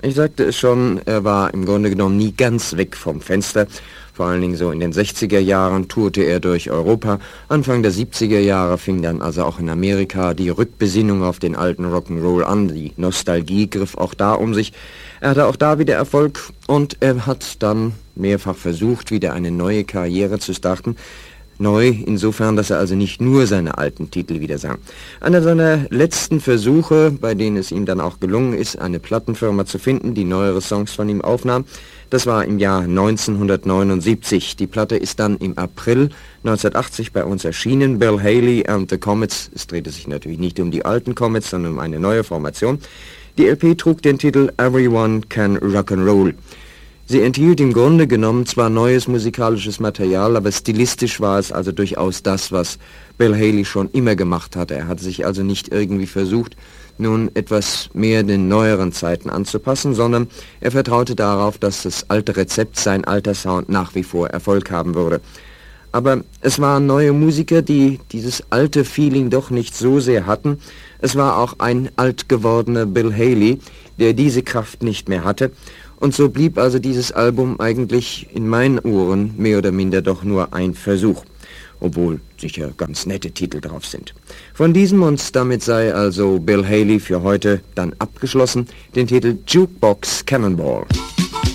ich sagte es schon, er war im Grunde genommen nie ganz weg vom Fenster. Vor allen Dingen so in den 60er Jahren tourte er durch Europa. Anfang der 70er Jahre fing dann also auch in Amerika die Rückbesinnung auf den alten Rock'n'Roll an. Die Nostalgie griff auch da um sich. Er hatte auch da wieder Erfolg und er hat dann mehrfach versucht, wieder eine neue Karriere zu starten. Neu insofern, dass er also nicht nur seine alten Titel wieder sang. Einer seiner letzten Versuche, bei denen es ihm dann auch gelungen ist, eine Plattenfirma zu finden, die neuere Songs von ihm aufnahm, das war im Jahr 1979. Die Platte ist dann im April 1980 bei uns erschienen. Bill Haley and the Comets. Es drehte sich natürlich nicht um die alten Comets, sondern um eine neue Formation. Die LP trug den Titel Everyone Can Rock'n'Roll. Sie enthielt im Grunde genommen zwar neues musikalisches Material, aber stilistisch war es also durchaus das, was Bill Haley schon immer gemacht hatte. Er hat sich also nicht irgendwie versucht, nun etwas mehr den neueren Zeiten anzupassen, sondern er vertraute darauf, dass das alte Rezept, sein alter Sound, nach wie vor Erfolg haben würde. Aber es waren neue Musiker, die dieses alte Feeling doch nicht so sehr hatten. Es war auch ein alt gewordener Bill Haley, der diese Kraft nicht mehr hatte. Und so blieb also dieses Album eigentlich in meinen Ohren mehr oder minder doch nur ein Versuch, obwohl sicher ganz nette Titel drauf sind. Von diesem und damit sei also Bill Haley für heute dann abgeschlossen, den Titel Jukebox Cannonball.